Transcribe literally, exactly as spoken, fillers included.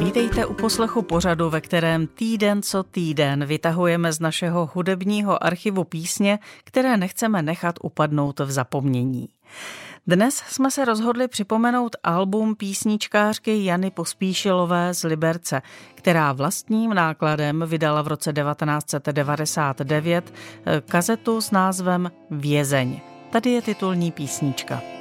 Vítejte u poslechu pořadu, ve kterém týden co týden vytahujeme z našeho hudebního archivu písně, které nechceme nechat upadnout v zapomnění. Dnes jsme se rozhodli připomenout album písničkářky Jany Pospíšilové z Liberce, která vlastním nákladem vydala v roce devatenáct set devadesát devět kazetu s názvem Vězeň. Tady je titulní písnička.